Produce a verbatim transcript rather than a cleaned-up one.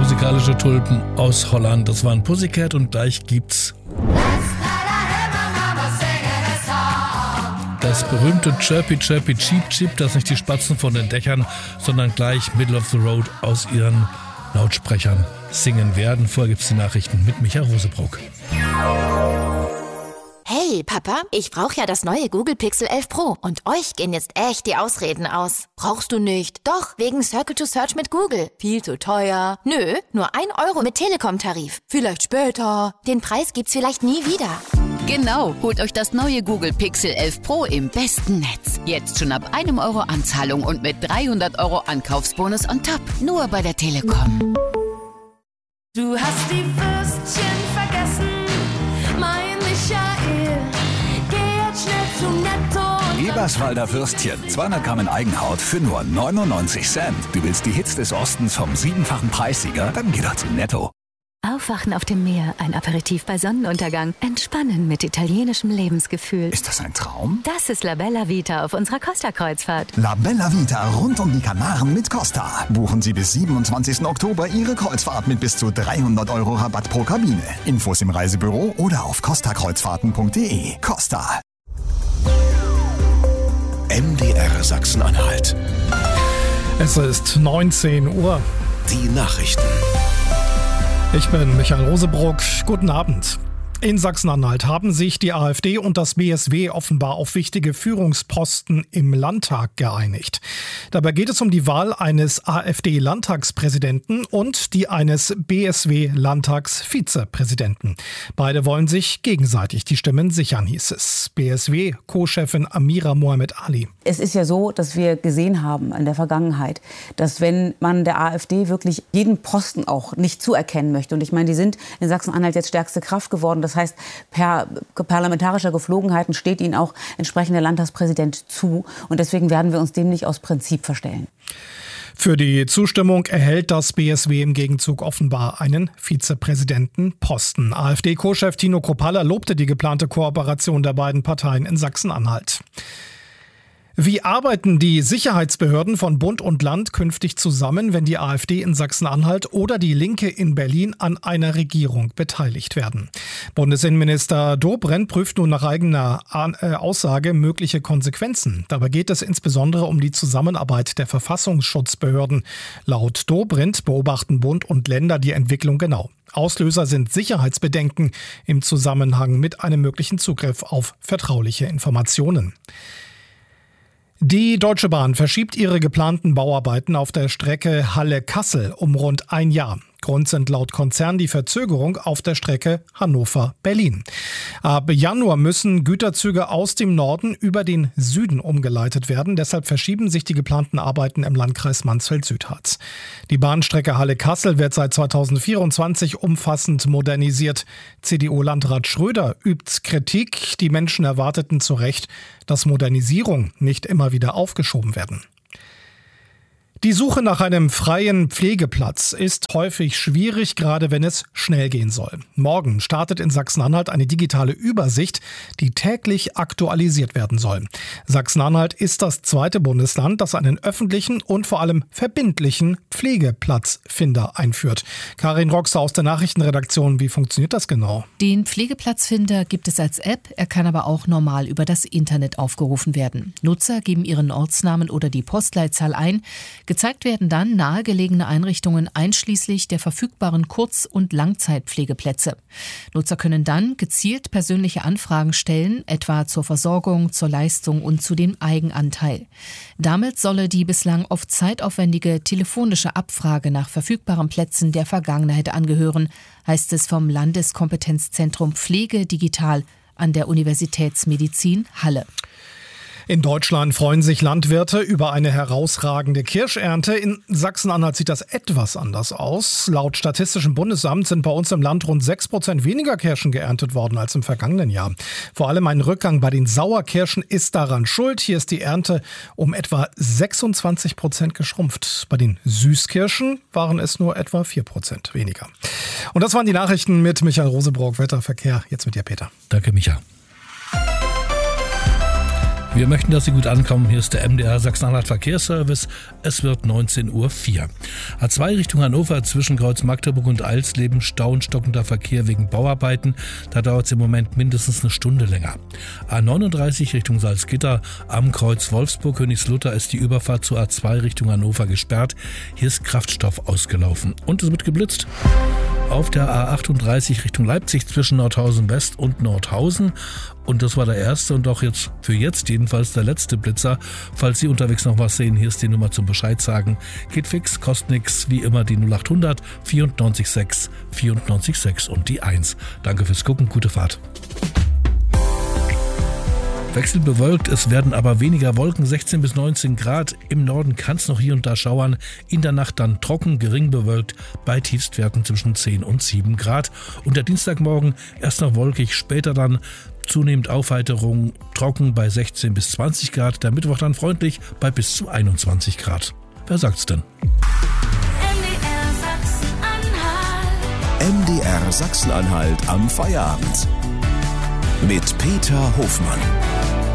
Musikalische Tulpen aus Holland. Das waren Pussycat und gleich gibt's das berühmte Chirpy Chirpy Cheep Cheep, das nicht die Spatzen von den Dächern, sondern gleich Middle of the Road aus ihren Lautsprechern singen werden. Vorher gibt's die Nachrichten mit Micha Rosebrock. Hey Papa, ich brauche ja das neue Google Pixel elf Pro und euch gehen jetzt echt die Ausreden aus. Brauchst du nicht? Doch, wegen Circle to Search mit Google. Viel zu teuer. Nö, nur ein Euro mit Telekom-Tarif. Vielleicht später. Den Preis gibt's vielleicht nie wieder. Genau, holt euch das neue Google Pixel elf Pro im besten Netz. Jetzt schon ab einem Euro Anzahlung und mit dreihundert Euro Ankaufsbonus on top. Nur bei der Telekom. Du hast die Würstchen vergessen, mein Michael. Geh jetzt schnell zu Netto. Eberswalder Würstchen, zweihundert Gramm in Eigenhaut für nur neunundneunzig Cent. Du willst die Hits des Ostens vom siebenfachen Preissieger? Dann geh doch zu Netto. Aufwachen auf dem Meer, ein Aperitif bei Sonnenuntergang, entspannen mit italienischem Lebensgefühl. Ist das ein Traum? Das ist La Bella Vita auf unserer Costa-Kreuzfahrt. La Bella Vita rund um die Kanaren mit Costa. Buchen Sie bis siebenundzwanzigsten Oktober Ihre Kreuzfahrt mit bis zu dreihundert Euro Rabatt pro Kabine. Infos im Reisebüro oder auf costa kreuzfahrten punkt de. Costa. M D R Sachsen-Anhalt. Es ist neunzehn Uhr. Die Nachrichten. Ich bin Michael Rosebrock. Guten Abend. In Sachsen-Anhalt haben sich die AfD und das B S W offenbar auf wichtige Führungsposten im Landtag geeinigt. Dabei geht es um die Wahl eines AfD-Landtagspräsidenten und die eines B S W-Landtagsvizepräsidenten. Beide wollen sich gegenseitig die Stimmen sichern, hieß es. B S W-Co-Chefin Amira Mohamed Ali. Es ist ja so, dass wir gesehen haben in der Vergangenheit, dass wenn man der AfD wirklich jeden Posten auch nicht zuerkennen möchte, und ich meine, die sind in Sachsen-Anhalt jetzt stärkste Kraft geworden, das heißt, per parlamentarischer Geflogenheiten steht ihnen auch entsprechend der Landtagspräsident zu. Und deswegen werden wir uns dem nicht aus Prinzip verstellen. Für die Zustimmung erhält das B S W im Gegenzug offenbar einen Vizepräsidentenposten. AfD-Co-Chef Tino Kropalla lobte die geplante Kooperation der beiden Parteien in Sachsen-Anhalt. Wie arbeiten die Sicherheitsbehörden von Bund und Land künftig zusammen, wenn die AfD in Sachsen-Anhalt oder die Linke in Berlin an einer Regierung beteiligt werden? Bundesinnenminister Dobrindt prüft nun nach eigener Aussage mögliche Konsequenzen. Dabei geht es insbesondere um die Zusammenarbeit der Verfassungsschutzbehörden. Laut Dobrindt beobachten Bund und Länder die Entwicklung genau. Auslöser sind Sicherheitsbedenken im Zusammenhang mit einem möglichen Zugriff auf vertrauliche Informationen. Die Deutsche Bahn verschiebt ihre geplanten Bauarbeiten auf der Strecke Halle-Kassel um rund ein Jahr. Grund sind laut Konzern die Verzögerung auf der Strecke Hannover-Berlin. Ab Januar müssen Güterzüge aus dem Norden über den Süden umgeleitet werden. Deshalb verschieben sich die geplanten Arbeiten im Landkreis Mansfeld-Südharz. Die Bahnstrecke Halle-Kassel wird seit zweitausendvierundzwanzig umfassend modernisiert. C D U-Landrat Schröder übt Kritik. Die Menschen erwarteten zu Recht, dass Modernisierung nicht immer wieder aufgeschoben werden. Die Suche nach einem freien Pflegeplatz ist häufig schwierig, gerade wenn es schnell gehen soll. Morgen startet in Sachsen-Anhalt eine digitale Übersicht, die täglich aktualisiert werden soll. Sachsen-Anhalt ist das zweite Bundesland, das einen öffentlichen und vor allem verbindlichen Pflegeplatzfinder einführt. Karin Roxer aus der Nachrichtenredaktion, wie funktioniert das genau? Den Pflegeplatzfinder gibt es als App, er kann aber auch normal über das Internet aufgerufen werden. Nutzer geben ihren Ortsnamen oder die Postleitzahl ein. Gezeigt werden dann nahegelegene Einrichtungen einschließlich der verfügbaren Kurz- und Langzeitpflegeplätze. Nutzer können dann gezielt persönliche Anfragen stellen, etwa zur Versorgung, zur Leistung und zu dem Eigenanteil. Damit solle die bislang oft zeitaufwendige telefonische Abfrage nach verfügbaren Plätzen der Vergangenheit angehören, heißt es vom Landeskompetenzzentrum Pflege Digital an der Universitätsmedizin Halle. In Deutschland freuen sich Landwirte über eine herausragende Kirschernte. In Sachsen-Anhalt sieht das etwas anders aus. Laut Statistischem Bundesamt sind bei uns im Land rund sechs Prozent weniger Kirschen geerntet worden als im vergangenen Jahr. Vor allem ein Rückgang bei den Sauerkirschen ist daran schuld. Hier ist die Ernte um etwa sechsundzwanzig Prozent geschrumpft. Bei den Süßkirschen waren es nur etwa vier Prozent weniger. Und das waren die Nachrichten mit Michael Rosebrock, Wetterverkehr. Jetzt mit dir, Peter. Danke, Micha. Wir möchten, dass Sie gut ankommen. Hier ist der M D R Sachsen-Anhalt Verkehrsservice. Es wird neunzehn Uhr vier. A zwei Richtung Hannover zwischen Kreuz Magdeburg und Eilsleben Stau und stockender Verkehr wegen Bauarbeiten. Da dauert es im Moment mindestens eine Stunde länger. A neununddreißig Richtung Salzgitter am Kreuz Wolfsburg-Königslutter ist die Überfahrt zur A zwei Richtung Hannover gesperrt. Hier ist Kraftstoff ausgelaufen. Und es wird geblitzt. Auf der A achtunddreißig Richtung Leipzig zwischen Nordhausen West und Nordhausen. Und das war der erste und auch jetzt für jetzt jedenfalls der letzte Blitzer. Falls Sie unterwegs noch was sehen, hier ist die Nummer zum Bescheid sagen. Geht fix, kostet nix, wie immer die null achthundert vierundneunzig sechs vierundneunzig sechs und die eins. Danke fürs Gucken, gute Fahrt. Wechselbewölkt, es werden aber weniger Wolken, sechzehn bis neunzehn Grad. Im Norden kann es noch hier und da schauern. In der Nacht dann trocken, gering bewölkt, bei Tiefstwerten zwischen zehn und sieben Grad. Und der Dienstagmorgen erst noch wolkig, später dann zunehmend Aufheiterung, trocken bei sechzehn bis zwanzig Grad. Der Mittwoch dann freundlich bei bis zu einundzwanzig Grad. Wer sagt's denn? M D R Sachsen-Anhalt am Feierabend. Mit Peter Hofmann.